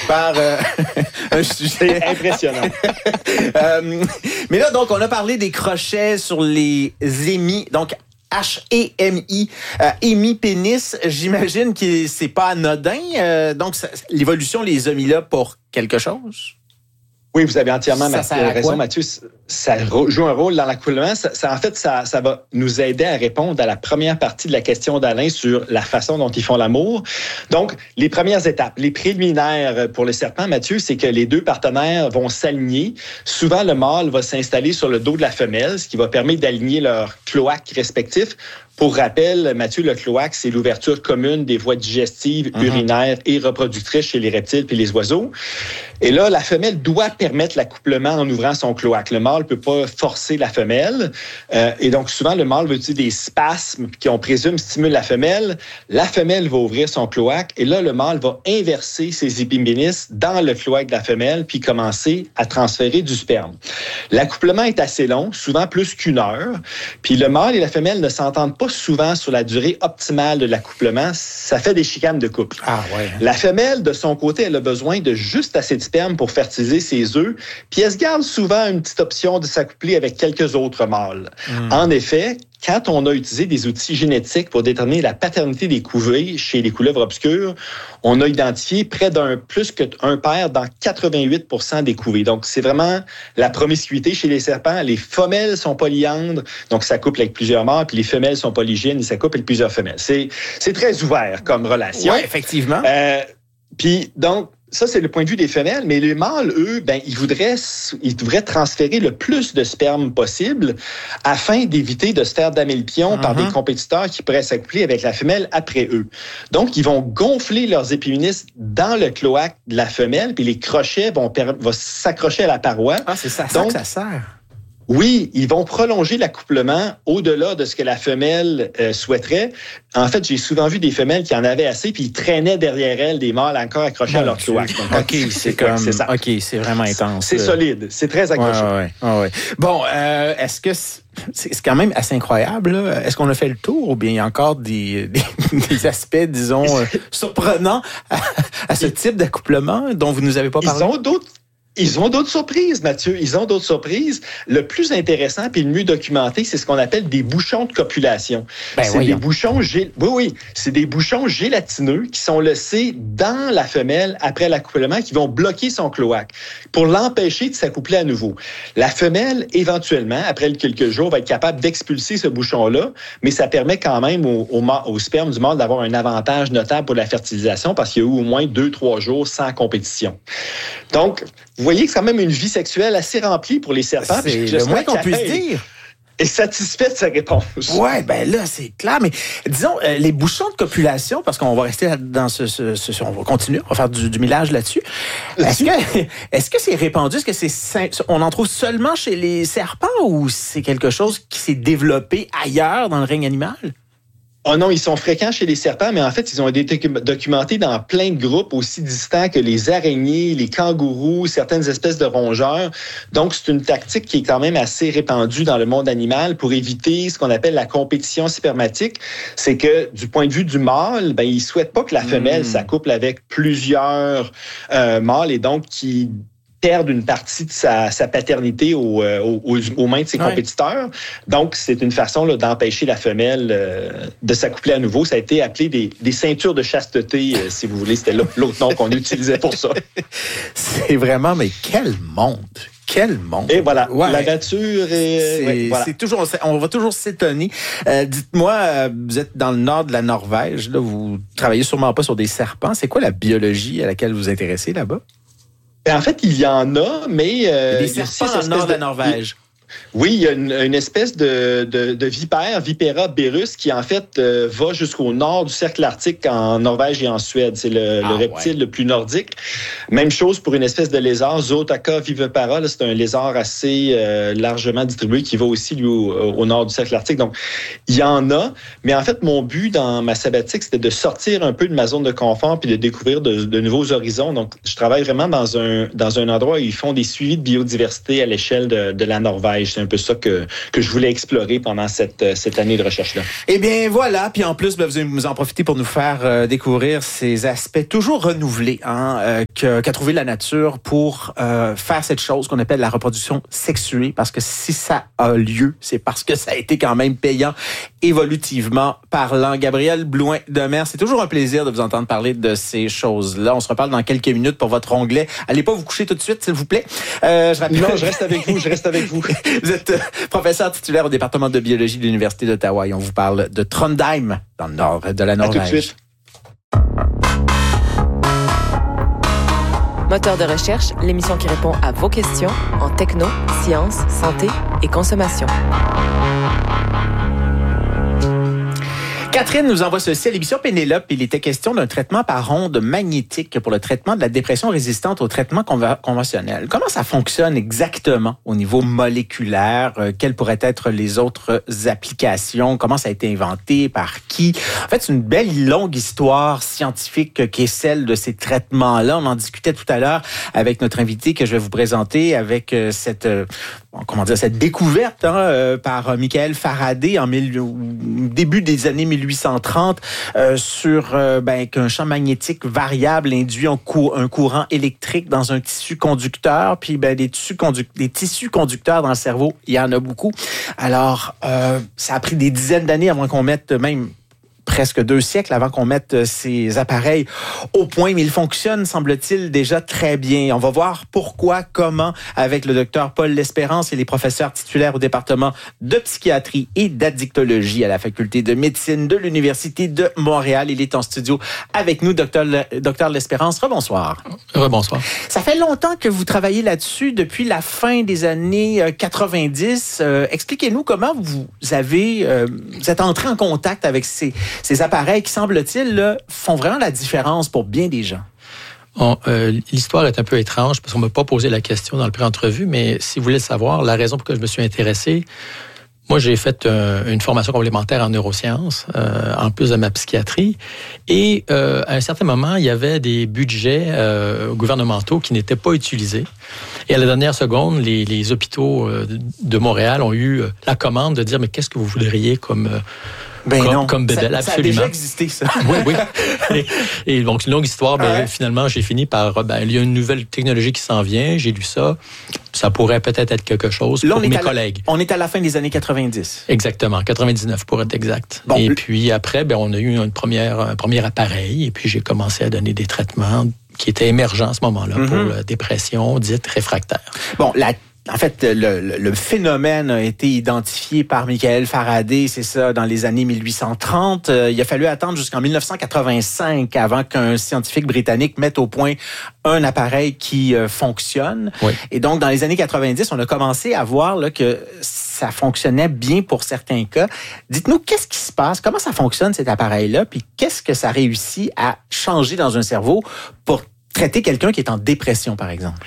par un sujet impressionnant. Mais là, donc, on a parlé des crochets sur les émis. Donc, H-E-M-I, hémipénis, j'imagine que c'est pas anodin. Donc, l'évolution les a mis là pour quelque chose? Oui, vous avez entièrement raison, Mathieu. Ça joue un rôle dans l'accouplement. Ça va nous aider à répondre à la première partie de la question d'Alain sur la façon dont ils font l'amour. Donc, les premières étapes, les préliminaires pour le serpent, Mathieu, c'est que les deux partenaires vont s'aligner. Souvent, le mâle va s'installer sur le dos de la femelle, ce qui va permettre d'aligner leurs cloaques respectifs. Pour rappel, Mathieu, le cloaque, c'est l'ouverture commune des voies digestives, urinaires et reproductrices chez les reptiles et les oiseaux. Et là, la femelle doit permettre l'accouplement en ouvrant son cloaque. Le mâle ne peut pas forcer la femelle. Et donc, souvent, le mâle va utiliser des spasmes qui, on présume, stimulent la femelle. La femelle va ouvrir son cloaque. Et là, le mâle va inverser ses épipénis dans le cloaque de la femelle puis commencer à transférer du sperme. L'accouplement est assez long, souvent plus qu'1 heure. Puis le mâle et la femelle ne s'entendent pas souvent sur la durée optimale de l'accouplement. Ça fait des chicanes de couple. Ah ouais. La femelle, de son côté, elle a besoin de juste assez de sperme pour fertiliser ses œufs, puis elle se garde souvent une petite option de s'accoupler avec quelques autres mâles. En effet, quand on a utilisé des outils génétiques pour déterminer la paternité des couvées chez les couleuvres obscures, on a identifié plus qu'un paire dans 88% des couvées. Donc, c'est vraiment la promiscuité chez les serpents. Les femelles sont polyandres, donc ça couple avec plusieurs mâles, puis les femelles sont polygynes, ça couple avec plusieurs femelles. C'est très ouvert comme relation. Oui, effectivement. Puis, donc, ça, c'est le point de vue des femelles, mais les mâles, eux, ils devraient transférer le plus de sperme possible afin d'éviter de se faire damer le pion par des compétiteurs qui pourraient s'accoupler avec la femelle après eux. Donc, ils vont gonfler leurs épipénis dans le cloaque de la femelle, puis les crochets vont s'accrocher à la paroi. Ah, c'est ça, donc, que ça sert. Oui, ils vont prolonger l'accouplement au-delà de ce que la femelle souhaiterait. En fait, j'ai souvent vu des femelles qui en avaient assez, puis ils traînaient derrière elles des mâles encore accrochés à leur cloaque. OK, c'est ça. OK, c'est vraiment intense. C'est solide, c'est très accrocheur. Ouais. Bon, est-ce que c'est quand même assez incroyable, là? Est-ce qu'on a fait le tour ou bien il y a encore des aspects, disons, surprenants à ce type d'accouplement dont vous nous avez pas parlé? Ils ont d'autres surprises, Mathieu. Ils ont d'autres surprises. Le plus intéressant puis le mieux documenté, c'est ce qu'on appelle des bouchons de copulation. C'est des bouchons c'est des bouchons gélatineux qui sont laissés dans la femelle après l'accouplement qui vont bloquer son cloaque pour l'empêcher de s'accoupler à nouveau. La femelle, éventuellement, après quelques jours, va être capable d'expulser ce bouchon-là, mais ça permet quand même au sperme du mâle d'avoir un avantage notable pour la fertilisation parce qu'il y a eu au moins 2-3 jours sans compétition. Donc, vous voyez que c'est quand même une vie sexuelle assez remplie pour les serpents. C'est le moins qu'on puisse dire. Est satisfait de sa réponse. Ouais, ben là, c'est clair. Mais disons, les bouchons de copulation, parce qu'on va rester dans on va continuer, on va faire du millage là-dessus. Est-ce que c'est répandu? Est-ce que on en trouve seulement chez les serpents ou c'est quelque chose qui s'est développé ailleurs dans le règne animal? Oh non, ils sont fréquents chez les serpents, mais en fait, ils ont été documentés dans plein de groupes aussi distants que les araignées, les kangourous, certaines espèces de rongeurs. Donc, c'est une tactique qui est quand même assez répandue dans le monde animal pour éviter ce qu'on appelle la compétition spermatique. C'est que, du point de vue du mâle, il ne souhaite pas que la femelle s'accouple avec plusieurs mâles et donc qui perdre une partie de sa paternité aux mains de ses compétiteurs. Donc, c'est une façon là, d'empêcher la femelle de s'accoupler à nouveau. Ça a été appelé des ceintures de chasteté, si vous voulez. C'était l'autre nom qu'on utilisait pour ça. C'est vraiment, mais quel monde! Quel monde! Et voilà, la nature est... C'est toujours, on va toujours s'étonner. Dites-moi, vous êtes dans le nord de la Norvège, là, vous travaillez sûrement pas sur des serpents. C'est quoi la biologie à laquelle vous vous intéressez là-bas? En fait, il y en a, mais... il y a des serpents au nord de la Norvège. Oui, il y a une espèce de vipère, Vipera berus, qui en fait va jusqu'au nord du cercle arctique en Norvège et en Suède. C'est le reptile le plus nordique. Même chose pour une espèce de lézard, Zootaka vivipara. C'est un lézard assez largement distribué qui va aussi lui, au nord du cercle arctique. Donc, il y en a. Mais en fait, mon but dans ma sabbatique, c'était de sortir un peu de ma zone de confort puis de découvrir de nouveaux horizons. Donc, je travaille vraiment dans un endroit où ils font des suivis de biodiversité à l'échelle de la Norvège. C'est un peu ça que je voulais explorer pendant cette année de recherche-là. Eh bien, voilà. Puis en plus, vous en profitez pour nous faire découvrir ces aspects toujours renouvelés qu'a trouvé la nature pour faire cette chose qu'on appelle la reproduction sexuée, parce que si ça a lieu, c'est parce que ça a été quand même payant évolutivement parlant. Gabriel Blouin-Demers, c'est toujours un plaisir de vous entendre parler de ces choses-là. On se reparle dans quelques minutes pour votre onglet. Allez pas vous coucher tout de suite, s'il vous plaît. Je rappelle... Non, je reste avec vous. Vous êtes professeur titulaire au département de biologie de l'Université d'Ottawa et on vous parle de Trondheim, dans le nord de la Norvège. À tout de suite. Moteur de recherche, l'émission qui répond à vos questions en techno, sciences, santé et consommation. Catherine nous envoie ceci à l'émission Pénélope. Il était question d'un traitement par ondes magnétiques pour le traitement de la dépression résistante au traitement conventionnel. Comment ça fonctionne exactement au niveau moléculaire? Quelles pourraient être les autres applications? Comment ça a été inventé? Par qui? En fait, c'est une belle longue histoire scientifique qui est celle de ces traitements-là. On en discutait tout à l'heure avec notre invité que je vais vous présenter avec cette découverte par Michael Faraday au début des années 1830 sur qu'un champ magnétique variable induit un courant électrique dans un tissu conducteur. Puis des tissus conducteurs dans le cerveau, il y en a beaucoup. Alors, ça a pris des dizaines d'années avant qu'on mette même presque 2 siècles avant qu'on mette ces appareils au point, mais ils fonctionnent, semble-t-il, déjà très bien. On va voir pourquoi, comment, avec le docteur Paul L'Espérance et les professeurs titulaires au département de psychiatrie et d'addictologie à la faculté de médecine de l'Université de Montréal. Il est en studio avec nous, docteur L'Espérance. Rebonsoir. Rebonsoir. Ça fait longtemps que vous travaillez là-dessus, depuis la fin des années 90. Expliquez-nous comment vous êtes entré en contact avec ces appareils qui, semble-t-il, là, font vraiment la différence pour bien des gens. L'histoire est un peu étrange parce qu'on ne m'a pas posé la question dans le pré-entrevue, mais si vous voulez le savoir, la raison pour laquelle je me suis intéressé, moi, j'ai fait une formation complémentaire en neurosciences, en plus de ma psychiatrie. Et à un certain moment, il y avait des budgets gouvernementaux qui n'étaient pas utilisés. Et à la dernière seconde, les hôpitaux de Montréal ont eu la commande de dire « Mais qu'est-ce que vous voudriez comme bébelle, absolument. Ça a déjà existé, ça. Oui. Et donc, une longue histoire, finalement, j'ai fini par... il y a une nouvelle technologie qui s'en vient, j'ai lu ça. Ça pourrait peut-être être quelque chose pour mes collègues. On est à la fin des années 90. Exactement, 99 pour être exact. Bon, et puis après, on a eu un premier appareil, et puis j'ai commencé à donner des traitements qui étaient émergents à ce moment-là pour la dépression dite réfractaire. Bon, en fait, le phénomène a été identifié par Michael Faraday, c'est ça, dans les années 1830. Il a fallu attendre jusqu'en 1985 avant qu'un scientifique britannique mette au point un appareil qui fonctionne. Oui. Et donc, dans les années 90, on a commencé à voir là, que ça fonctionnait bien pour certains cas. Dites-nous, qu'est-ce qui se passe? Comment ça fonctionne, cet appareil-là? Puis qu'est-ce que ça réussit à changer dans un cerveau pour traiter quelqu'un qui est en dépression, par exemple?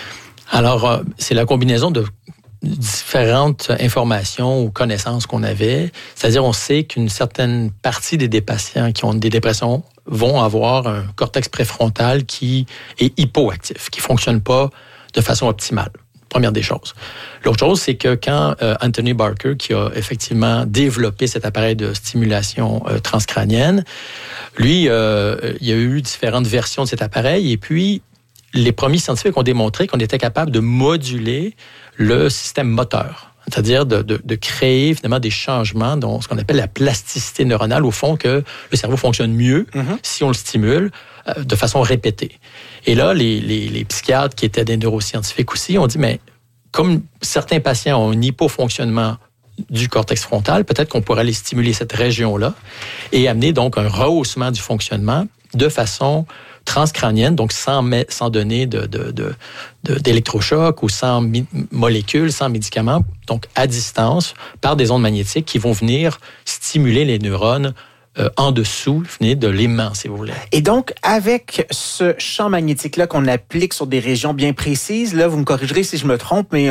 Alors, c'est la combinaison de différentes informations ou connaissances qu'on avait. C'est-à-dire, on sait qu'une certaine partie des patients qui ont des dépressions vont avoir un cortex préfrontal qui est hypoactif, qui ne fonctionne pas de façon optimale. Première des choses. L'autre chose, c'est que quand Anthony Barker, qui a effectivement développé cet appareil de stimulation transcrânienne, lui, il y a eu différentes versions de cet appareil et puis les premiers scientifiques ont démontré qu'on était capable de moduler le système moteur, c'est-à-dire de créer finalement des changements dans ce qu'on appelle la plasticité neuronale, au fond que le cerveau fonctionne mieux si on le stimule de façon répétée. Et là, les psychiatres qui étaient des neuroscientifiques aussi ont dit, mais comme certains patients ont un hypofonctionnement du cortex frontal, peut-être qu'on pourrait aller stimuler cette région-là et amener donc un rehaussement du fonctionnement de façon transcrânienne, donc sans donner d'électrochoc ou sans molécules, sans médicaments, donc à distance, par des ondes magnétiques qui vont venir stimuler les neurones en dessous, venez de l'aimant, si vous voulez. Et donc, avec ce champ magnétique-là qu'on applique sur des régions bien précises, là, vous me corrigerez si je me trompe, mais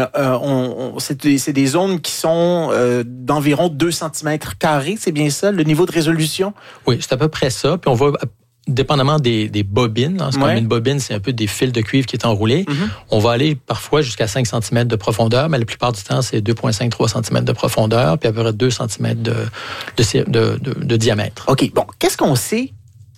c'est des zones qui sont d'environ 2 cm², c'est bien ça, le niveau de résolution? Oui, c'est à peu près ça. Puis on va, dépendamment des bobines, hein, c'est comme une bobine, c'est un peu des fils de cuivre qui est enroulé. On va aller parfois jusqu'à 5 cm de profondeur, mais la plupart du temps, c'est 2,5-3 cm de profondeur, puis à peu près 2 cm de diamètre. OK, bon, qu'est-ce qu'on sait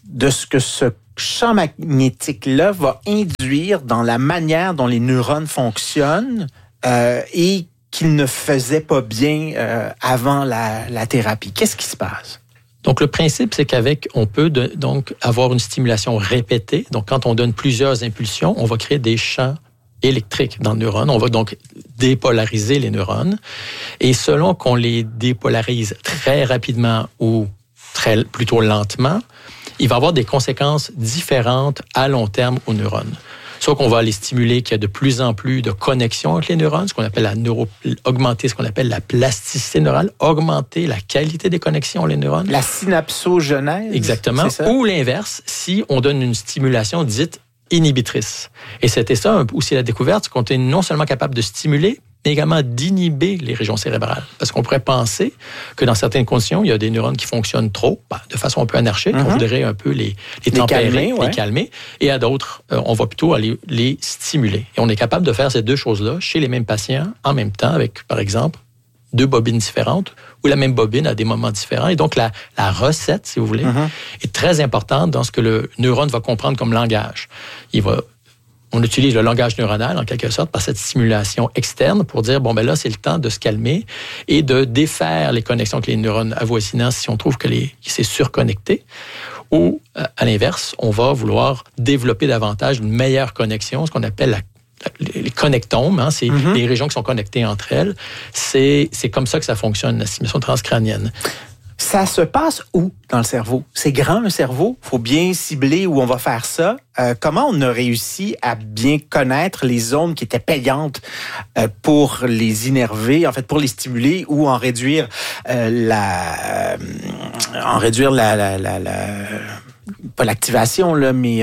de ce que ce champ magnétique-là va induire dans la manière dont les neurones fonctionnent et qu'ils ne faisaient pas bien avant la thérapie. Qu'est-ce qui se passe? Donc, le principe, c'est on peut donc avoir une stimulation répétée. Donc, quand on donne plusieurs impulsions, on va créer des champs électriques dans le neurone. On va donc dépolariser les neurones. Et selon qu'on les dépolarise très rapidement ou plutôt lentement, il va avoir des conséquences différentes à long terme aux neurones. Soit qu'on va les stimuler, qu'il y a de plus en plus de connexions avec les neurones, ce qu'on appelle augmenter ce qu'on appelle la plasticité neurale, augmenter la qualité des connexions les neurones. La synapsogenèse. Exactement. C'est ça? Ou l'inverse, si on donne une stimulation dite inhibitrice. Et c'était ça aussi la découverte, c'est qu'on est non seulement capable de stimuler, mais également d'inhiber les régions cérébrales. Parce qu'on pourrait penser que dans certaines conditions, il y a des neurones qui fonctionnent trop, de façon un peu anarchique. On voudrait un peu les tempérer, les calmer. Et à d'autres, on va plutôt aller les stimuler. Et on est capable de faire ces deux choses-là chez les mêmes patients en même temps avec, par exemple, 2 bobines différentes ou la même bobine à des moments différents. Et donc, la recette, si vous voulez, est très importante dans ce que le neurone va comprendre comme langage. On utilise le langage neuronal, en quelque sorte, par cette stimulation externe pour dire, bon, ben là, c'est le temps de se calmer et de défaire les connexions avec les neurones avoisinants si on trouve que c'est surconnecté. Ou, à l'inverse, on va vouloir développer davantage une meilleure connexion, ce qu'on appelle les connectomes, c'est les régions qui sont connectées entre elles. C'est comme ça que ça fonctionne, la stimulation transcrânienne. Ça se passe où dans le cerveau? C'est grand, le cerveau. Il faut bien cibler où on va faire ça. Comment on a réussi à bien connaître les zones qui étaient payantes pour les innerver, en fait, pour les stimuler ou en réduire pas l'activation, là, mais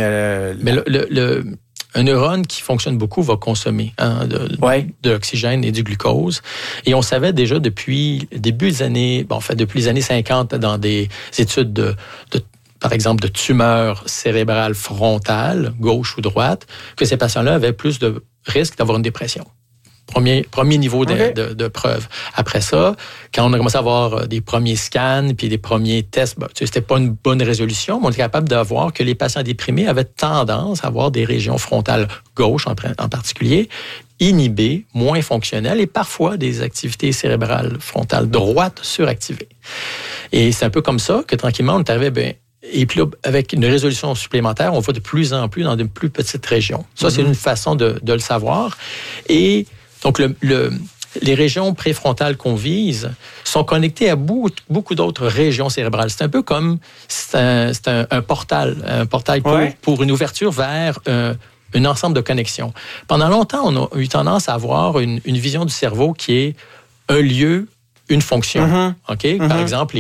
un neurone qui fonctionne beaucoup va consommer de l'oxygène et du glucose. Et on savait déjà depuis le début des années, depuis les années 50, dans des études par exemple, de tumeurs cérébrales frontales, gauche ou droite, que ces patients-là avaient plus de risque d'avoir une dépression. Premier niveau de preuve. Après ça, quand on a commencé à avoir des premiers scans puis des premiers tests, c'était pas une bonne résolution, mais on était capable de voir que les patients déprimés avaient tendance à avoir des régions frontales gauche en particulier, inhibées, moins fonctionnelles et parfois des activités cérébrales frontales droites suractivées. Et c'est un peu comme ça que tranquillement, on est arrivé, et puis là, avec une résolution supplémentaire, on va de plus en plus dans de plus petites régions. Ça, c'est une façon de le savoir. Et donc, les régions préfrontales qu'on vise sont connectées à beaucoup d'autres régions cérébrales. C'est un peu comme c'est un portail pour une ouverture vers un ensemble de connexions. Pendant longtemps, on a eu tendance à avoir une vision du cerveau qui est un lieu, une fonction. Par exemple,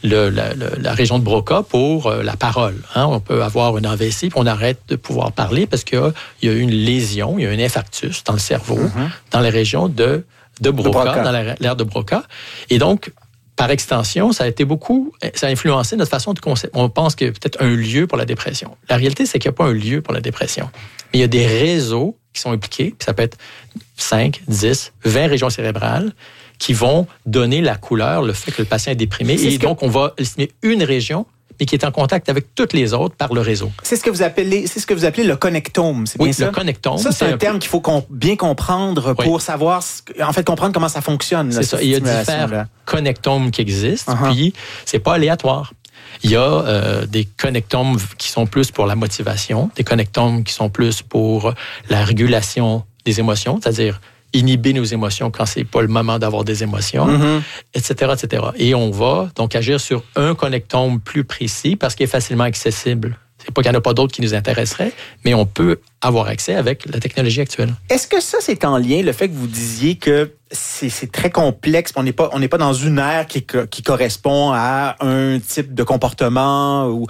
la région de Broca pour la parole. On peut avoir une AVC puis on arrête de pouvoir parler parce qu'il y a une lésion, il y a un infarctus dans le cerveau, dans la région de Broca, dans l'aire de Broca. Et donc, par extension, ça a influencé notre façon de concept. On pense qu'il y a peut-être un lieu pour la dépression. La réalité, c'est qu'il n'y a pas un lieu pour la dépression. Mais il y a des réseaux qui sont impliqués, puis ça peut être 5, 10, 20 régions cérébrales qui vont donner la couleur, le fait que le patient est déprimé. Donc, on va estimer une région, mais qui est en contact avec toutes les autres par le réseau. C'est ce que vous appelez le connectome, c'est bien ça? Oui, le connectome. Ça, c'est un terme qu'il faut bien comprendre pour savoir, comprendre comment ça fonctionne. C'est ça. Il y a différents connectomes qui existent, puis c'est pas aléatoire. Il y a des connectomes qui sont plus pour la motivation, des connectomes qui sont plus pour la régulation des émotions, c'est-à-dire inhiber nos émotions quand c'est pas le moment d'avoir des émotions, etc., etc. Et on va donc agir sur un connectome plus précis parce qu'il est facilement accessible. C'est pas qu'il n'y en a pas d'autres qui nous intéresseraient, mais on peut avoir accès avec la technologie actuelle. Est-ce que ça, c'est en lien, le fait que vous disiez que c'est très complexe, on n'est pas dans une ère qui correspond à un type de comportement ou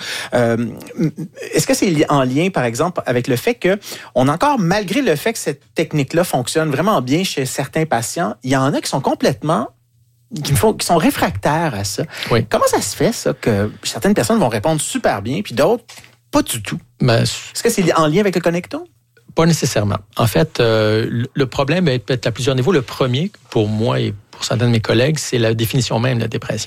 est-ce que c'est en lien, par exemple, avec le fait que on a encore, malgré le fait que cette technique-là fonctionne vraiment bien chez certains patients, il y en a qui sont complètement qui sont réfractaires à ça. Oui. Comment ça se fait, ça, que certaines personnes vont répondre super bien, puis d'autres, pas du tout? Est-ce que c'est en lien avec le connectome? Pas nécessairement. En fait, le problème peut être à plusieurs niveaux. Le premier, pour moi et pour certains de mes collègues, c'est la définition même de la dépression.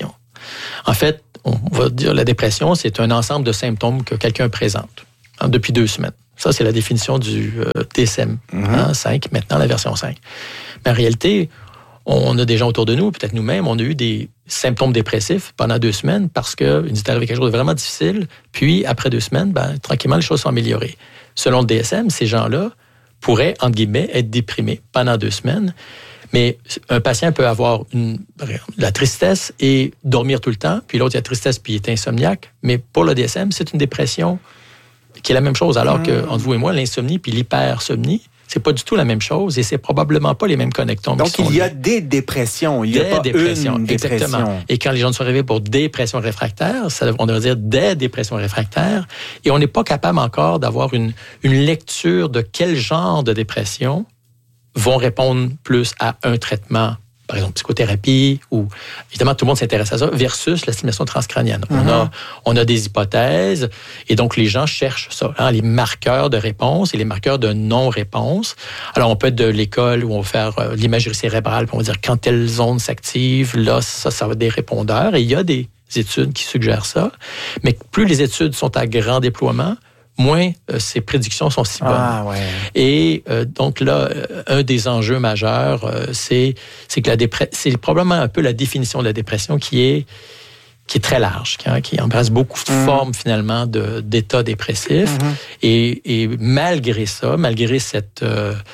En fait, on va dire la dépression, c'est un ensemble de symptômes que quelqu'un présente depuis 2 semaines. Ça, c'est la définition du DSM-5, maintenant la version 5. Mais en réalité, on a des gens autour de nous, peut-être nous-mêmes, on a eu des symptômes dépressifs pendant 2 semaines parce qu'il est arrivé quelque chose de vraiment difficile. Puis, après 2 semaines, tranquillement, les choses sont améliorées. Selon le DSM, ces gens-là pourraient, entre guillemets, être déprimés pendant 2 semaines. Mais un patient peut avoir la tristesse et dormir tout le temps. Puis l'autre, il a la tristesse puis il est insomniaque. Mais pour le DSM, c'est une dépression qui est la même chose. Alors que, entre vous et moi, l'insomnie puis l'hypersomnie, c'est pas du tout la même chose et c'est probablement pas les mêmes connectons. Donc, il y a des dépressions. Il y a pas une dépression. Exactement. Et quand les gens sont arrivés pour dépression réfractaire, on devrait dire des dépressions réfractaires. Et on n'est pas capable encore d'avoir une lecture de quel genre de dépression vont répondre plus à un traitement, par exemple psychothérapie, ou évidemment tout le monde s'intéresse à ça, versus la stimulation transcrânienne. On a des hypothèses, et donc les gens cherchent ça, les marqueurs de réponse et les marqueurs de non-réponse. Alors on peut être de l'école où on va faire l'imagerie cérébrale, puis on va dire quand telle zone s'active, là, ça va être des répondeurs, et il y a des études qui suggèrent ça, mais plus les études sont à grand déploiement, moins ces prédictions sont si bonnes. Et donc là, un des enjeux majeurs, c'est que c'est probablement un peu la définition de la dépression qui est très large, qui embrasse beaucoup de formes finalement d'états dépressifs. Et malgré ça, malgré cette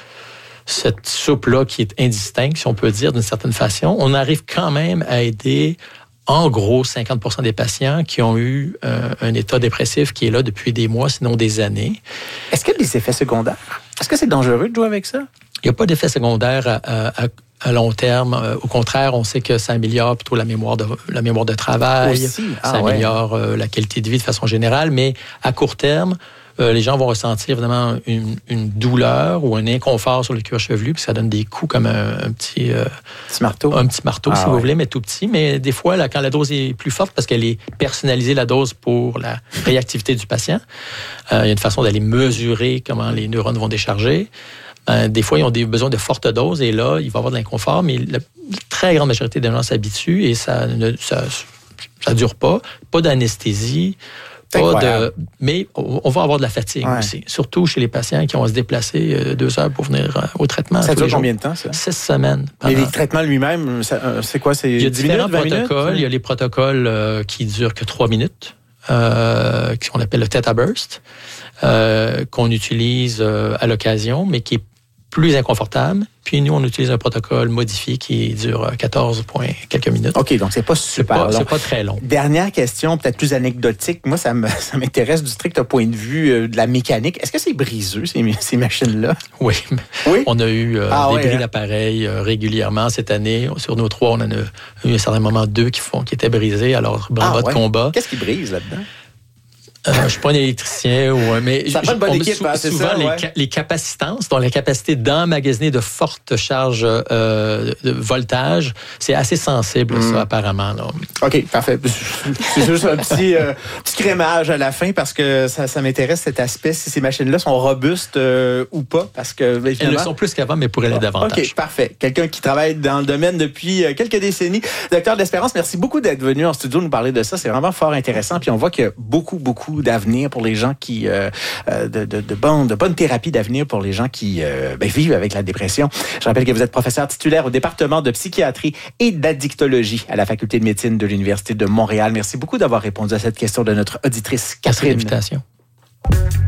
soupe-là qui est indistincte, si on peut dire d'une certaine façon, on arrive quand même à aider en gros 50% des patients qui ont eu un état dépressif qui est là depuis des mois, sinon des années. Est-ce qu'il y a des effets secondaires? Est-ce que c'est dangereux de jouer avec ça? Il n'y a pas d'effet secondaire à long terme. Au contraire, on sait que ça améliore plutôt la mémoire de travail. Aussi? Ça améliore la qualité de vie de façon générale, mais à court terme, les gens vont ressentir évidemment une douleur ou un inconfort sur le cuir chevelu, puis ça donne des coups comme un petit marteau. Un petit marteau, si vous voulez, mais tout petit. Mais des fois, là, quand la dose est plus forte, parce qu'elle est personnalisée, la dose, pour la réactivité du patient, il y a une façon d'aller mesurer comment les neurones vont décharger. Des fois, ils ont besoin de fortes doses, et là, il va y avoir de l'inconfort, mais la très grande majorité des gens s'habituent, et ça dure pas. Pas d'anesthésie. Mais on va avoir de la fatigue aussi, surtout chez les patients qui vont se déplacer 2 heures pour venir au traitement. Ça dure combien de temps, ça? 6 semaines. Mais les traitements lui-même, c'est quoi? C'est 10 minutes, 20 minutes? Il y a différents protocoles. Il y a les protocoles qui durent que 3 minutes, qu'on appelle le Theta Burst, qu'on utilise à l'occasion, mais qui est plus inconfortable. Puis nous, on utilise un protocole modifié qui dure 14 quelques minutes. OK, donc c'est pas super long. C'est pas très long. Dernière question, peut-être plus anecdotique. Moi, ça m'intéresse du strict point de vue de la mécanique. Est-ce que c'est briseux, ces machines-là? Oui. On a eu des bris d'appareil régulièrement cette année. Sur nos 3, on en a eu à un certain moment 2 qui étaient brisés. Alors, bravo de combat. Qu'est-ce qui brise là-dedans? Je ne suis pas un électricien, mais ça prend une bonne équipe, souvent ça, les capacitances, donc la capacité d'emmagasiner de fortes charges de voltage, c'est assez sensible, ça, apparemment. Là. OK, parfait. C'est juste un petit crémage à la fin, parce que ça m'intéresse, cet aspect, si ces machines-là sont robustes ou pas, parce que... Évidemment, elles le sont plus qu'avant, mais pourraient l'être davantage. OK, parfait. Quelqu'un qui travaille dans le domaine depuis quelques décennies. Docteur L'Espérance, merci beaucoup d'être venu en studio nous parler de ça. C'est vraiment fort intéressant. Puis on voit qu'il y a beaucoup d'avenir pour les gens qui... de bonnes thérapies d'avenir pour les gens qui vivent avec la dépression. Je rappelle que vous êtes professeur titulaire au département de psychiatrie et d'addictologie à la Faculté de médecine de l'Université de Montréal. Merci beaucoup d'avoir répondu à cette question de notre auditrice Catherine. Merci de l'invitation.